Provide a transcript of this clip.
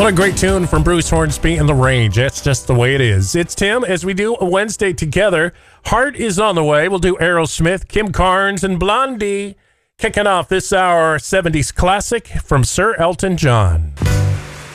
What a great tune from Bruce Hornsby and The Range. That's just the way it is. It's Tim, as we do a Wednesday together. Heart is on the way. We'll do Aerosmith, Kim Carnes, and Blondie. Kicking off this hour, 70s classic from Sir Elton John.